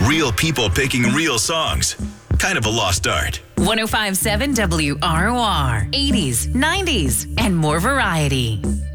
Real people picking real songs. Kind of a lost art. 1057 WROR. 80s, 90s, and more variety.